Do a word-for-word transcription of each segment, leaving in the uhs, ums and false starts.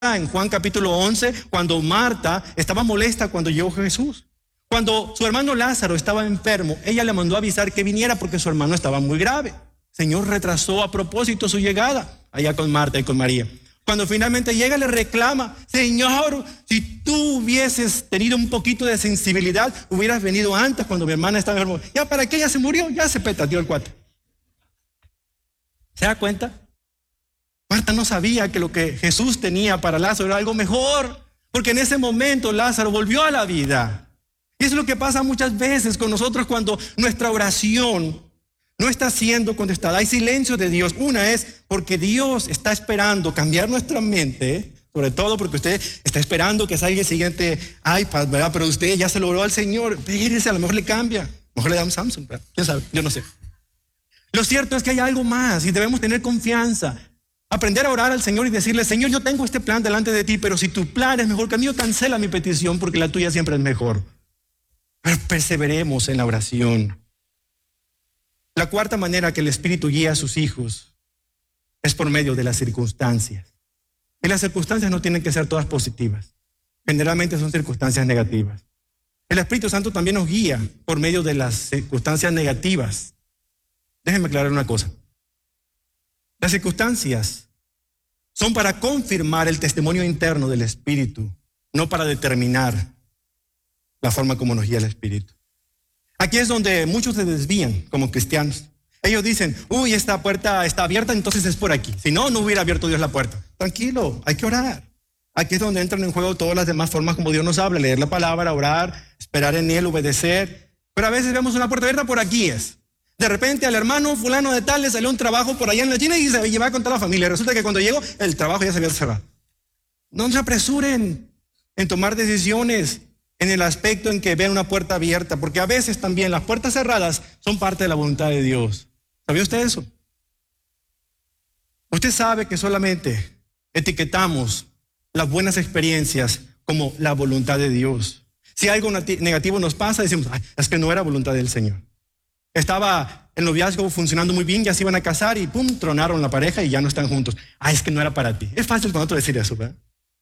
en Juan capítulo once, cuando Marta estaba molesta cuando llegó Jesús. Cuando su hermano Lázaro estaba enfermo, ella le mandó a avisar que viniera porque su hermano estaba muy grave. El Señor retrasó a propósito su llegada allá con Marta y con María. Cuando finalmente llega, le reclama: Señor, si tú hubieses tenido un poquito de sensibilidad, hubieras venido antes cuando mi hermana estaba enferma. Ya para qué, ya se murió, ya se petateó el cuate. ¿Se da cuenta? Marta no sabía que lo que Jesús tenía para Lázaro era algo mejor, porque en ese momento Lázaro volvió a la vida. Y eso es lo que pasa muchas veces con nosotros cuando nuestra oración no está siendo contestada. Hay silencio de Dios. Una es porque Dios está esperando cambiar nuestra mente, sobre todo porque usted está esperando que salga el siguiente iPad, ¿verdad? Pero usted ya se lo oró al Señor. Espérese, a lo mejor le cambia. A lo mejor le da un Samsung, ¿verdad? ¿Quién sabe? Yo no sé. Lo cierto es que hay algo más y debemos tener confianza. Aprender a orar al Señor y decirle: Señor, yo tengo este plan delante de ti, pero si tu plan es mejor que el mío, cancela mi petición porque la tuya siempre es mejor. Pero perseveremos en la oración. La cuarta manera que el Espíritu guía a sus hijos es por medio de las circunstancias. Y las circunstancias no tienen que ser todas positivas. Generalmente son circunstancias negativas. El Espíritu Santo también nos guía por medio de las circunstancias negativas. Déjenme aclarar una cosa. Las circunstancias son para confirmar el testimonio interno del Espíritu, no para determinar la forma como nos guía el Espíritu. Aquí es donde muchos se desvían como cristianos. Ellos dicen: uy, esta puerta está abierta, entonces es por aquí. Si no, no hubiera abierto Dios la puerta. Tranquilo, hay que orar. Aquí es donde entran en juego todas las demás formas como Dios nos habla: leer la palabra, orar, esperar en Él, obedecer. Pero a veces vemos una puerta abierta, por aquí es. De repente al hermano fulano de tal le salió un trabajo por allá en la China y se lleva con toda la familia. Resulta que cuando llegó, el trabajo ya se había cerrado. No se apresuren en tomar decisiones en el aspecto en que vean una puerta abierta, porque a veces también las puertas cerradas son parte de la voluntad de Dios. ¿Sabía usted eso? Usted sabe que solamente etiquetamos las buenas experiencias como la voluntad de Dios. Si algo negativo nos pasa, decimos: ay, es que no era voluntad del Señor. Estaba el noviazgo funcionando muy bien, ya se iban a casar y pum, tronaron la pareja y ya no están juntos. Ah, es que no era para ti. Es fácil con otro decir eso, ¿verdad?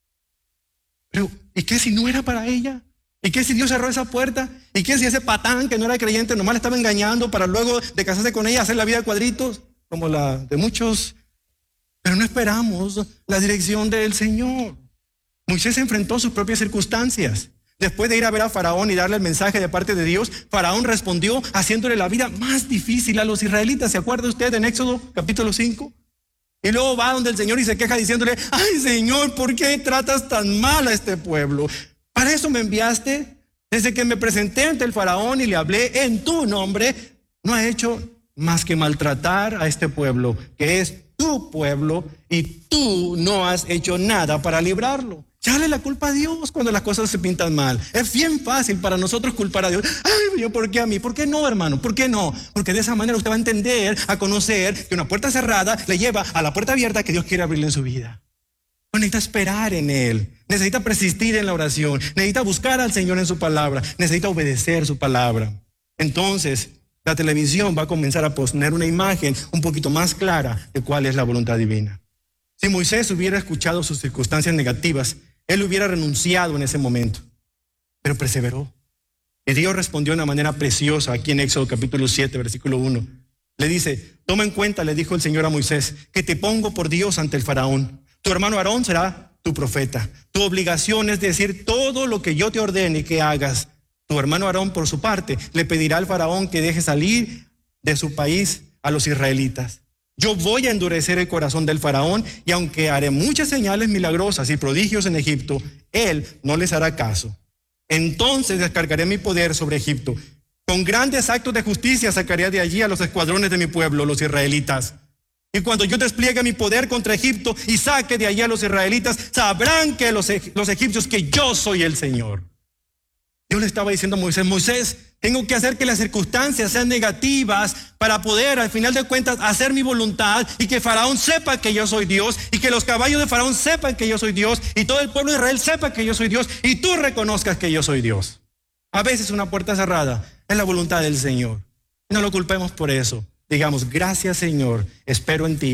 Pero, ¿y qué si no era para ella? ¿Y qué si Dios cerró esa puerta? ¿Y qué si ese patán que no era creyente nomás le estaba engañando para luego de casarse con ella hacer la vida de cuadritos, como la de muchos? Pero no esperamos la dirección del Señor. Moisés enfrentó sus propias circunstancias. Después de ir a ver a Faraón y darle el mensaje de parte de Dios, Faraón respondió haciéndole la vida más difícil a los israelitas. ¿Se acuerda usted en Éxodo capítulo cinco? Y luego va donde el Señor y se queja diciéndole: ay, Señor, ¿por qué tratas tan mal a este pueblo? ¿Para eso me enviaste? Desde que me presenté ante el Faraón y le hablé en tu nombre, no ha hecho más que maltratar a este pueblo, que es tu pueblo, y tú no has hecho nada para librarlo. Echale la culpa a Dios cuando las cosas se pintan mal. Es bien fácil para nosotros culpar a Dios. Ay, ¿yo por qué a mí? ¿Por qué no, hermano? ¿Por qué no? Porque de esa manera usted va a entender, a conocer que una puerta cerrada le lleva a la puerta abierta que Dios quiere abrirle en su vida. No necesita esperar en Él, necesita persistir en la oración, necesita buscar al Señor en su palabra, necesita obedecer su palabra. Entonces, la televisión va a comenzar a poner una imagen un poquito más clara de cuál es la voluntad divina. Si Moisés hubiera escuchado sus circunstancias negativas, él hubiera renunciado en ese momento, pero perseveró. Y Dios respondió de una manera preciosa aquí en Éxodo capítulo siete, versículo uno. Le dice: toma en cuenta, le dijo el Señor a Moisés, que te pongo por Dios ante el Faraón. Tu hermano Aarón será tu profeta. Tu obligación es decir todo lo que yo te ordene que hagas. Tu hermano Aarón, por su parte, le pedirá al Faraón que deje salir de su país a los israelitas. Yo voy a endurecer el corazón del Faraón, y aunque haré muchas señales milagrosas y prodigios en Egipto, él no les hará caso. Entonces descargaré mi poder sobre Egipto. Con grandes actos de justicia sacaré de allí a los escuadrones de mi pueblo, los israelitas. Y cuando yo despliegue mi poder contra Egipto y saque de allí a los israelitas, sabrán que los, los egipcios que yo soy el Señor. Dios le estaba diciendo a Moisés: Moisés, tengo que hacer que las circunstancias sean negativas para poder, al final de cuentas, hacer mi voluntad, y que Faraón sepa que yo soy Dios, y que los caballos de Faraón sepan que yo soy Dios, y todo el pueblo de Israel sepa que yo soy Dios, y tú reconozcas que yo soy Dios. A veces una puerta cerrada es la voluntad del Señor. No lo culpemos por eso. Digamos: gracias, Señor, espero en ti,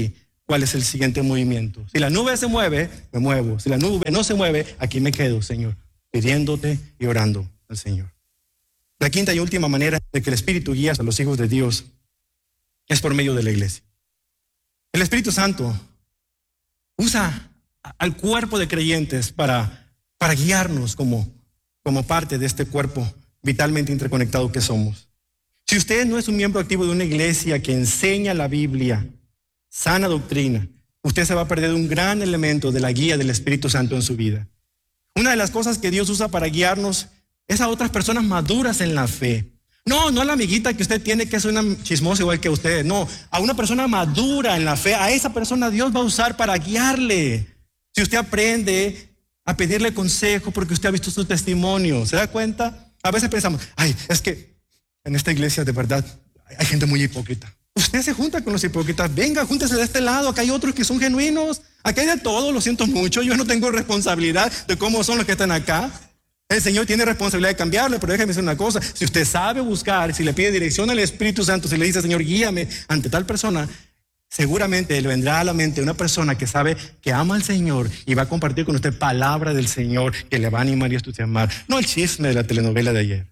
cuál es el siguiente movimiento. Si la nube se mueve, me muevo. Si la nube no se mueve, aquí me quedo, Señor, pidiéndote y orando al Señor. La quinta y última manera de que el Espíritu guía a los hijos de Dios es por medio de la iglesia. El Espíritu Santo usa al cuerpo de creyentes para, para guiarnos como, como parte de este cuerpo vitalmente interconectado que somos. Si usted no es un miembro activo de una iglesia que enseña la Biblia, sana doctrina, usted se va a perder un gran elemento de la guía del Espíritu Santo en su vida. Una de las cosas que Dios usa para guiarnos es a otras personas maduras en la fe. No, no a la amiguita que usted tiene que es una chismosa igual que usted. No, a una persona madura en la fe. A esa persona Dios va a usar para guiarle. Si usted aprende a pedirle consejo porque usted ha visto su testimonio, ¿se da cuenta? A veces pensamos, ay, es que en esta iglesia de verdad hay gente muy hipócrita. Usted se junta con los hipócritas. Venga, júntese de este lado. Acá hay otros que son genuinos. Acá hay de todo, lo siento mucho. Yo no tengo responsabilidad de cómo son los que están acá. El Señor tiene responsabilidad de cambiarle, pero déjeme decir una cosa. Si usted sabe buscar, si le pide dirección al Espíritu Santo, si le dice, Señor, guíame ante tal persona, seguramente le vendrá a la mente una persona que sabe que ama al Señor y va a compartir con usted palabra del Señor que le va a animar y a entusiasmar. No el chisme de la telenovela de ayer.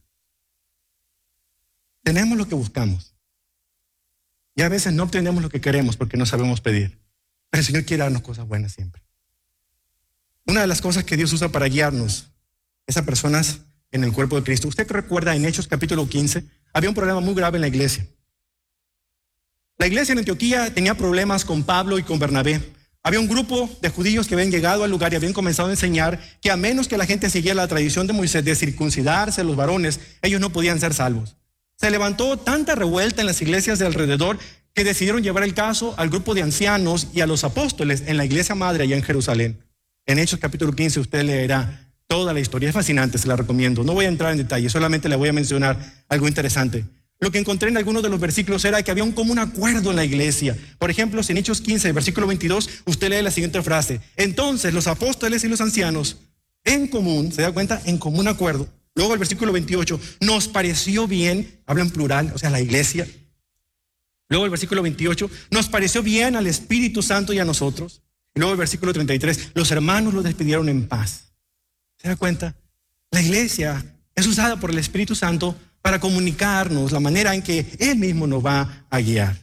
Tenemos lo que buscamos. Y a veces no obtenemos lo que queremos porque no sabemos pedir. Pero el Señor quiere darnos cosas buenas siempre. Una de las cosas que Dios usa para guiarnos es a personas en el cuerpo de Cristo. Usted recuerda en Hechos capítulo quince, había un problema muy grave en la iglesia. La iglesia en Antioquía tenía problemas con Pablo y con Bernabé. Había un grupo de judíos que habían llegado al lugar y habían comenzado a enseñar que a menos que la gente siguiera la tradición de Moisés de circuncidarse los varones, ellos no podían ser salvos. Se levantó tanta revuelta en las iglesias de alrededor que decidieron llevar el caso al grupo de ancianos y a los apóstoles en la iglesia madre allá en Jerusalén. En Hechos capítulo quince usted leerá toda la historia. Es fascinante, se la recomiendo. No voy a entrar en detalle, solamente le voy a mencionar algo interesante. Lo que encontré en algunos de los versículos era que había un común acuerdo en la iglesia. Por ejemplo, en Hechos quince, versículo veintidós, usted lee la siguiente frase. Entonces los apóstoles y los ancianos, en común, ¿se da cuenta? En común acuerdo. Luego el versículo veintiocho, nos pareció bien, habla en plural, o sea, la iglesia. Luego el versículo veintiocho, nos pareció bien al Espíritu Santo y a nosotros. Y luego el versículo treinta y tres, los hermanos los despidieron en paz. ¿Se da cuenta? La iglesia es usada por el Espíritu Santo para comunicarnos la manera en que Él mismo nos va a guiar.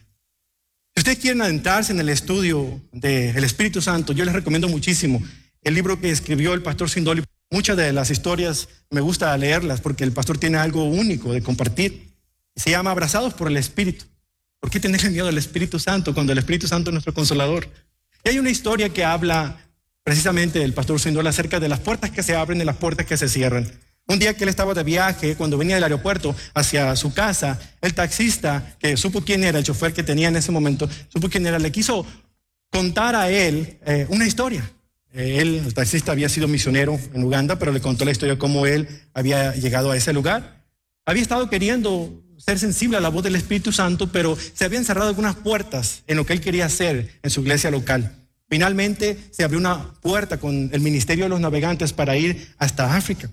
Si ustedes quieren adentrarse en el estudio del Espíritu Santo, yo les recomiendo muchísimo el libro que escribió el pastor Sindoli. Muchas de las historias me gusta leerlas porque el pastor tiene algo único de compartir. Se llama Abrazados por el Espíritu. ¿Por qué tenerle miedo al Espíritu Santo cuando el Espíritu Santo es nuestro consolador? Y hay una historia que habla precisamente del pastor Sindoli acerca de las puertas que se abren y las puertas que se cierran. Un día que él estaba de viaje, cuando venía del aeropuerto hacia su casa, el taxista, que supo quién era, el chofer que tenía en ese momento, supo quién era, le quiso contar a él eh, una historia. Eh, él, el taxista, había sido misionero en Uganda, pero le contó la historia de cómo él había llegado a ese lugar. Había estado queriendo ser sensible a la voz del Espíritu Santo, pero se habían cerrado algunas puertas en lo que él quería hacer en su iglesia local. Finalmente se abrió una puerta con el ministerio de los navegantes para ir hasta África.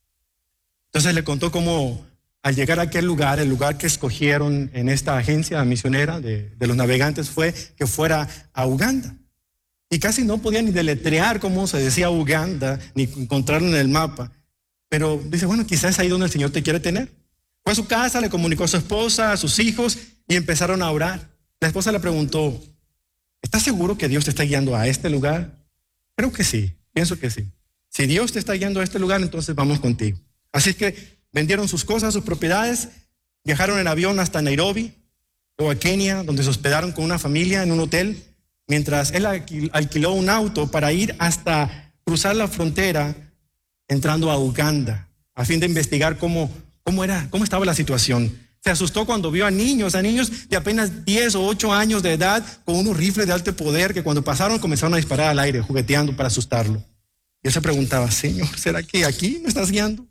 Entonces le contó cómo al llegar a aquel lugar, el lugar que escogieron en esta agencia misionera de, de los navegantes fue que fuera a Uganda. Y casi no podía ni deletrear cómo se decía Uganda, ni encontrarlo en el mapa. Pero dice, bueno, quizás es ahí donde el Señor te quiere tener. Fue a su casa, le comunicó a su esposa, a sus hijos y empezaron a orar. La esposa le preguntó, ¿estás seguro que Dios te está guiando a este lugar? Creo que sí, pienso que sí. Si Dios te está guiando a este lugar, entonces vamos contigo. Así que vendieron sus cosas, sus propiedades, viajaron en avión hasta Nairobi, luego a Kenia, donde se hospedaron con una familia en un hotel, mientras él alquiló un auto para ir hasta cruzar la frontera, entrando a Uganda, a fin de investigar cómo, cómo era, cómo estaba la situación. Se asustó cuando vio a niños, a niños de apenas diez o ocho años de edad, con unos rifles de alto poder que cuando pasaron comenzaron a disparar al aire, jugueteando para asustarlo. Y él se preguntaba, Señor, ¿será que aquí me estás guiando?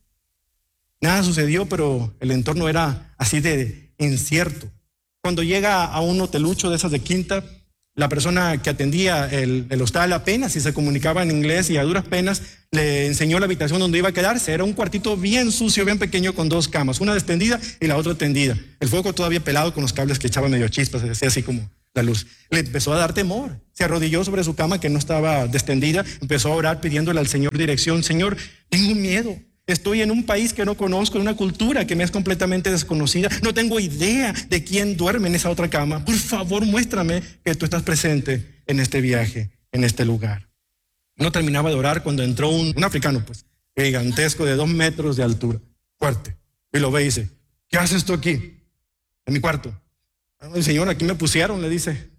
Nada sucedió, pero el entorno era así de incierto. Cuando llega a un hotelucho de esas de quinta, la persona que atendía el, el hostal apenas si se comunicaba en inglés y a duras penas le enseñó la habitación donde iba a quedarse. Era un cuartito bien sucio, bien pequeño, con dos camas, una extendida y la otra tendida. El fuego todavía pelado con los cables que echaban medio chispas, se decía así como la luz. Le empezó a dar temor. Se arrodilló sobre su cama que no estaba extendida. Empezó a orar pidiéndole al Señor dirección. Señor, tengo miedo. Estoy en un país que no conozco, en una cultura que me es completamente desconocida. No tengo idea de quién duerme en esa otra cama. Por favor, muéstrame que tú estás presente en este viaje, en este lugar. No terminaba de orar cuando entró un, un africano, pues, gigantesco de dos metros de altura, fuerte. Y lo ve y dice, ¿qué haces tú aquí? En mi cuarto. El Señor, aquí me pusieron, le dice.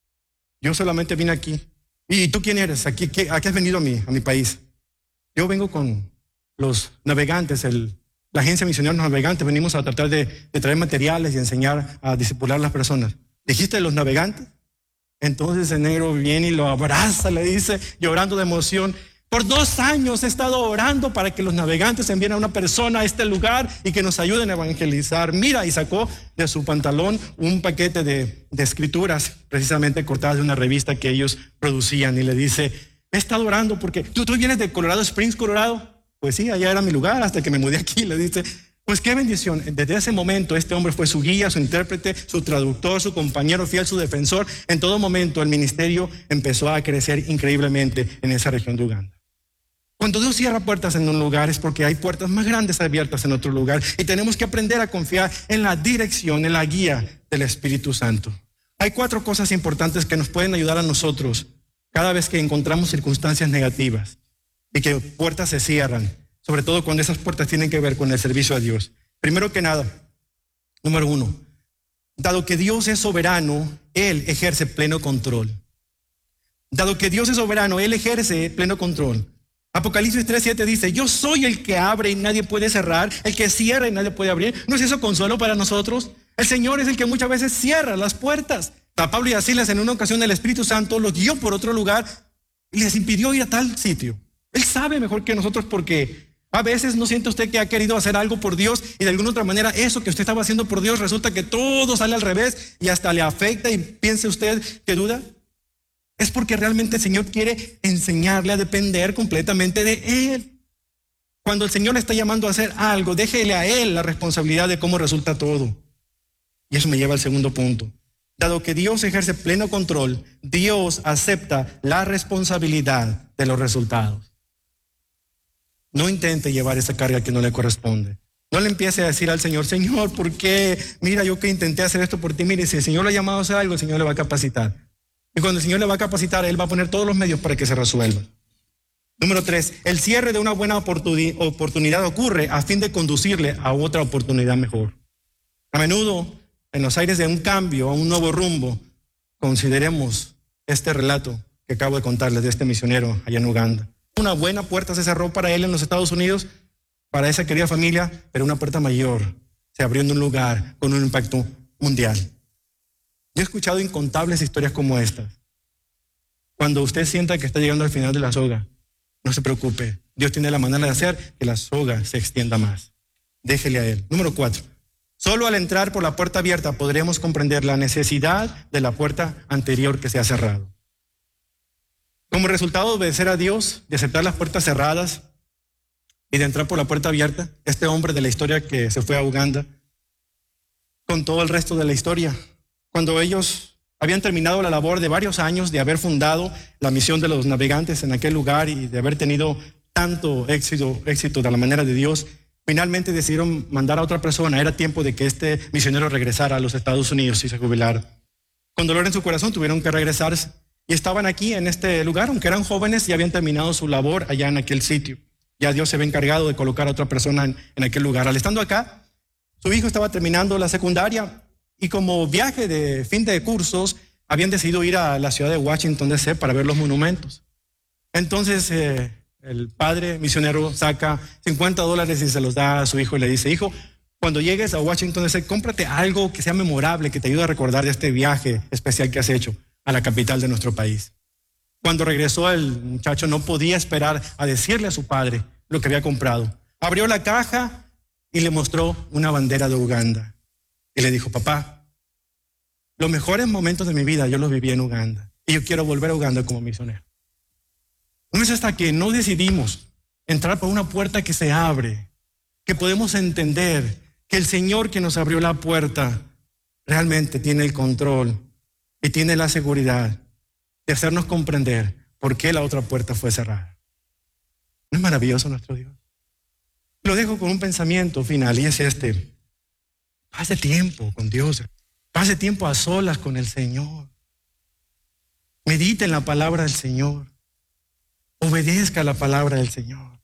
Yo solamente vine aquí. ¿Y tú quién eres? ¿Aquí, qué, ¿A qué has venido a mi, a mi país? Yo vengo con los navegantes, el, la agencia misionera Los Navegantes. Venimos a tratar de, de traer materiales y enseñar a discipular a las personas. ¿Dijiste los navegantes? Entonces el negro viene y lo abraza, le dice, llorando de emoción. Por dos años he estado orando para que los navegantes envíen a una persona a este lugar y que nos ayuden a evangelizar. Mira, y sacó de su pantalón un paquete de, de escrituras, precisamente cortadas de una revista que ellos producían, y le dice, he estado orando porque tú, tú vienes de Colorado Springs, Colorado. Pues sí, allá era mi lugar hasta que me mudé aquí. Le dice, pues qué bendición. Desde ese momento este hombre fue su guía, su intérprete, su traductor, su compañero fiel, su defensor. En todo momento el ministerio empezó a crecer increíblemente en esa región de Uganda. Cuando Dios cierra puertas en un lugar es porque hay puertas más grandes abiertas en otro lugar, y tenemos que aprender a confiar en la dirección, en la guía del Espíritu Santo. Hay cuatro cosas importantes que nos pueden ayudar a nosotros cada vez que encontramos circunstancias negativas y que puertas se cierran, sobre todo cuando esas puertas tienen que ver con el servicio a Dios. Primero que nada, número uno, dado que Dios es soberano, Él ejerce pleno control. Dado que Dios es soberano, Él ejerce pleno control. Apocalipsis tres siete dice, yo soy el que abre y nadie puede cerrar, el que cierra y nadie puede abrir. ¿No es eso consuelo para nosotros? El Señor es el que muchas veces cierra las puertas. A Pablo y a Silas en una ocasión el Espíritu Santo los guió por otro lugar y les impidió ir a tal sitio. Él sabe mejor que nosotros, porque a veces no siente usted que ha querido hacer algo por Dios y de alguna otra manera eso que usted estaba haciendo por Dios resulta que todo sale al revés y hasta le afecta, y piense usted que duda. Es porque realmente el Señor quiere enseñarle a depender completamente de Él. Cuando el Señor le está llamando a hacer algo, déjele a Él la responsabilidad de cómo resulta todo. Y eso me lleva al segundo punto. Dado que Dios ejerce pleno control, Dios acepta la responsabilidad de los resultados. No intente llevar esa carga que no le corresponde. No le empiece a decir al Señor, Señor, ¿por qué? Mira, yo que intenté hacer esto por ti. Mire, si el Señor le ha llamado a hacer algo, el Señor le va a capacitar. Y cuando el Señor le va a capacitar, Él va a poner todos los medios para que se resuelva. Número tres, el cierre de una buena oportunidad ocurre a fin de conducirle a otra oportunidad mejor. A menudo, en los aires de un cambio, a un nuevo rumbo, consideremos este relato que acabo de contarles de este misionero allá en Uganda. Una buena puerta se cerró para él en los Estados Unidos, para esa querida familia, pero una puerta mayor se abrió en un lugar con un impacto mundial. Yo he escuchado incontables historias como estas. Cuando usted sienta que está llegando al final de la soga, no se preocupe. Dios tiene la manera de hacer que la soga se extienda más. Déjele a Él. Número cuatro. Solo al entrar por la puerta abierta podremos comprender la necesidad de la puerta anterior que se ha cerrado. Como resultado de obedecer a Dios, de aceptar las puertas cerradas y de entrar por la puerta abierta, este hombre de la historia que se fue a Uganda contó el resto de la historia. Cuando ellos habían terminado la labor de varios años de haber fundado la misión de los navegantes en aquel lugar y de haber tenido tanto éxito, éxito de la manera de Dios, finalmente decidieron mandar a otra persona. Era tiempo de que este misionero regresara a los Estados Unidos y se jubilara. Con dolor en su corazón tuvieron que regresarse y estaban aquí en este lugar, aunque eran jóvenes y habían terminado su labor allá en aquel sitio. Ya Dios se había encargado de colocar a otra persona en, en aquel lugar. Al estando acá, su hijo estaba terminando la secundaria y como viaje de fin de cursos, habían decidido ir a la ciudad de Washington D C para ver los monumentos. Entonces eh, el padre misionero saca cincuenta dólares y se los da a su hijo y le dice, hijo, cuando llegues a Washington D C, cómprate algo que sea memorable, que te ayude a recordar de este viaje especial que has hecho a la capital de nuestro país. Cuando regresó, el muchacho no podía esperar a decirle a su padre lo que había comprado. Abrió la caja y le mostró una bandera de Uganda. Y le dijo, papá, los mejores momentos de mi vida yo los viví en Uganda. Y yo quiero volver a Uganda como misionero. No es hasta que no decidimos entrar por una puerta que se abre, que podemos entender que el Señor que nos abrió la puerta realmente tiene el control y tiene la seguridad de hacernos comprender por qué la otra puerta fue cerrada. ¿No es maravilloso nuestro Dios? Lo dejo con un pensamiento final y es este: pase tiempo con Dios, pase tiempo a solas con el Señor, medite en la palabra del Señor, obedezca la palabra del Señor.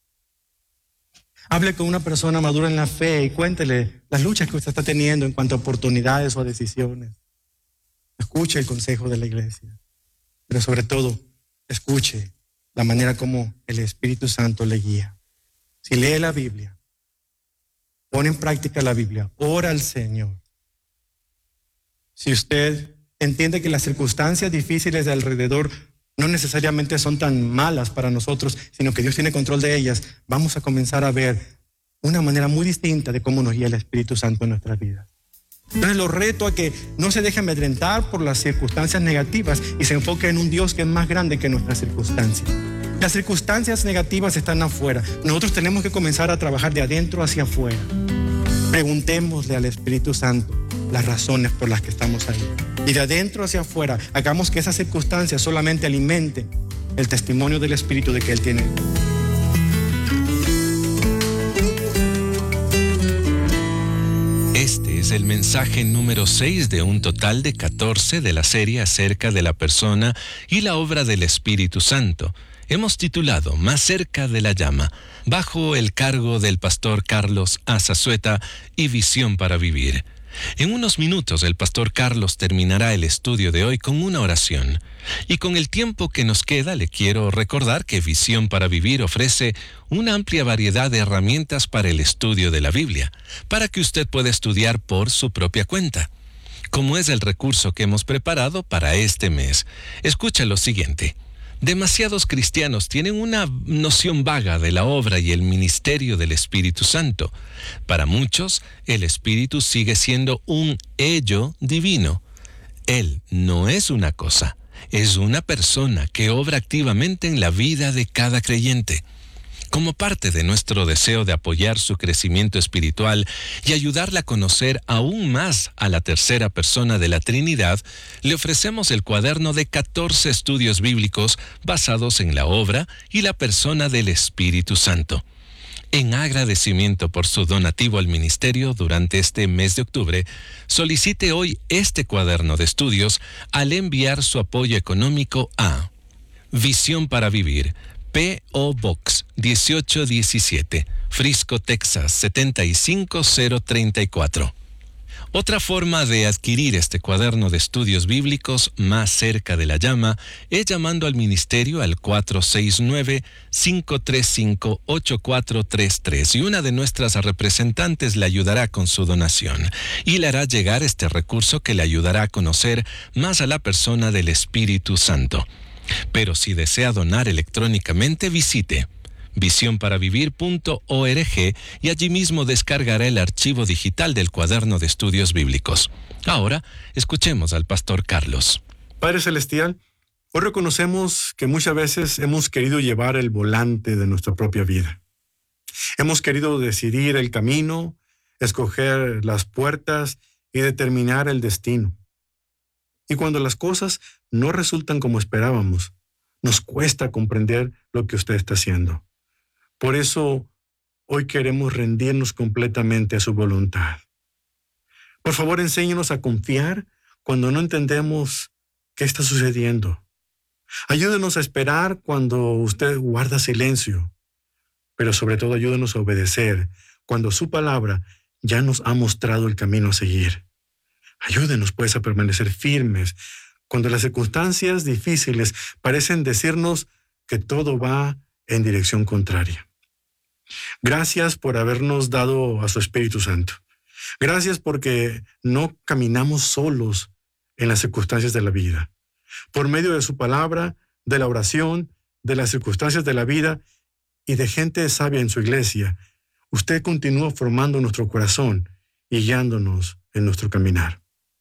Hable con una persona madura en la fe y cuéntele las luchas que usted está teniendo en cuanto a oportunidades o a decisiones. Escuche el consejo de la iglesia, pero sobre todo, escuche la manera como el Espíritu Santo le guía. Si lee la Biblia, pone en práctica la Biblia, ora al Señor. Si usted entiende que las circunstancias difíciles de alrededor no necesariamente son tan malas para nosotros, sino que Dios tiene control de ellas, vamos a comenzar a ver una manera muy distinta de cómo nos guía el Espíritu Santo en nuestras vidas. Entonces lo reto a que no se deje amedrentar por las circunstancias negativas y se enfoque en un Dios que es más grande que nuestras circunstancias. Las circunstancias negativas están afuera. Nosotros tenemos que comenzar a trabajar de adentro hacia afuera. Preguntémosle al Espíritu Santo las razones por las que estamos ahí. Y de adentro hacia afuera, hagamos que esas circunstancias solamente alimenten el testimonio del Espíritu de que Él tiene. Este es el mensaje número seis de un total de catorce de la serie acerca de la persona y la obra del Espíritu Santo. Hemos titulado Más cerca de la llama, bajo el cargo del pastor Carlos Azazueta y Visión para Vivir. En unos minutos el pastor Carlos terminará el estudio de hoy con una oración. Y con el tiempo que nos queda le quiero recordar que Visión para Vivir ofrece una amplia variedad de herramientas para el estudio de la Biblia, para que usted pueda estudiar por su propia cuenta. Como es el recurso que hemos preparado para este mes, escucha lo siguiente. Demasiados cristianos tienen una noción vaga de la obra y el ministerio del Espíritu Santo. Para muchos, el Espíritu sigue siendo un ello divino. Él no es una cosa, es una persona que obra activamente en la vida de cada creyente. Como parte de nuestro deseo de apoyar su crecimiento espiritual y ayudarla a conocer aún más a la tercera persona de la Trinidad, le ofrecemos el cuaderno de catorce estudios bíblicos basados en la obra y la persona del Espíritu Santo. En agradecimiento por su donativo al ministerio durante este mes de octubre, solicite hoy este cuaderno de estudios al enviar su apoyo económico a Visión para Vivir, P O Box dieciocho diecisiete, Frisco, Texas setenta y cinco cero treinta y cuatro. Otra forma de adquirir este cuaderno de estudios bíblicos Más cerca de la llama es llamando al ministerio al cuatro seis nueve, cinco tres cinco, ocho cuatro tres tres y una de nuestras representantes le ayudará con su donación y le hará llegar este recurso que le ayudará a conocer más a la persona del Espíritu Santo. Pero si desea donar electrónicamente, visite visión para vivir punto org y allí mismo descargará el archivo digital del cuaderno de estudios bíblicos. Ahora, escuchemos al pastor Carlos. Padre Celestial, hoy reconocemos que muchas veces hemos querido llevar el volante de nuestra propia vida. Hemos querido decidir el camino, escoger las puertas y determinar el destino. Y cuando las cosas no resultan como esperábamos, nos cuesta comprender lo que usted está haciendo. Por eso, hoy queremos rendirnos completamente a su voluntad. Por favor, enséñenos a confiar cuando no entendemos qué está sucediendo. Ayúdenos a esperar cuando usted guarda silencio, pero sobre todo ayúdenos a obedecer cuando su palabra ya nos ha mostrado el camino a seguir. Ayúdenos pues a permanecer firmes cuando las circunstancias difíciles parecen decirnos que todo va en dirección contraria. Gracias por habernos dado a su Espíritu Santo. Gracias porque no caminamos solos en las circunstancias de la vida. Por medio de su palabra, de la oración, de las circunstancias de la vida y de gente sabia en su iglesia, usted continúa formando nuestro corazón y guiándonos en nuestro caminar.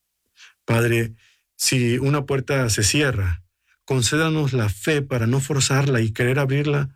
Padre, si una puerta se cierra, concédanos la fe para no forzarla y querer abrirla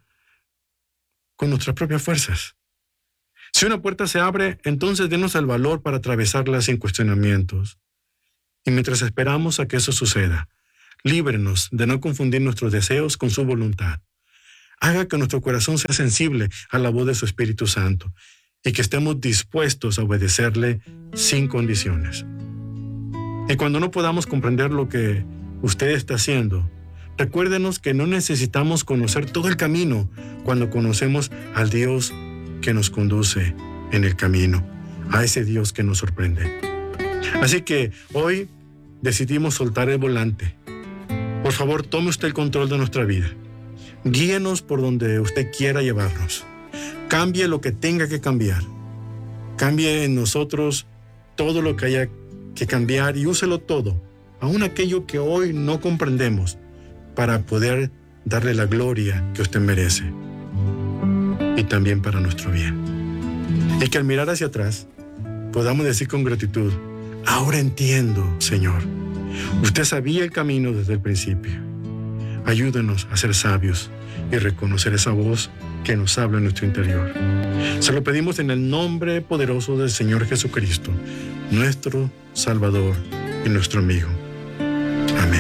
con nuestras propias fuerzas. Si una puerta se abre, entonces denos el valor para atravesarla sin cuestionamientos. Y mientras esperamos a que eso suceda, líbrenos de no confundir nuestros deseos con su voluntad. Haga que nuestro corazón sea sensible a la voz de su Espíritu Santo y que estemos dispuestos a obedecerle sin condiciones. Y cuando no podamos comprender lo que usted está haciendo, recuérdenos que no necesitamos conocer todo el camino cuando conocemos al Dios que nos conduce en el camino, a ese Dios que nos sorprende. Así que hoy decidimos soltar el volante. Por favor, tome usted el control de nuestra vida. Guíenos por donde usted quiera llevarnos. Cambie lo que tenga que cambiar. Cambie en nosotros todo lo que haya que cambiar y úselo todo, aun aquello que hoy no comprendemos, para poder darle la gloria que usted merece y también para nuestro bien. Y que al mirar hacia atrás podamos decir con gratitud: ahora entiendo, Señor. Usted sabía el camino desde el principio. Ayúdenos a ser sabios y reconocer esa voz que nos habla en nuestro interior. Se lo pedimos en el nombre poderoso del Señor Jesucristo, nuestro Salvador y nuestro amigo. Amén.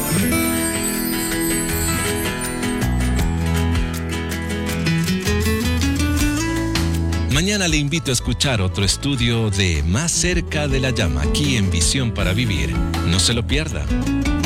Mañana le invito a escuchar otro estudio de Más cerca de la llama, aquí en Visión para Vivir. No se lo pierda.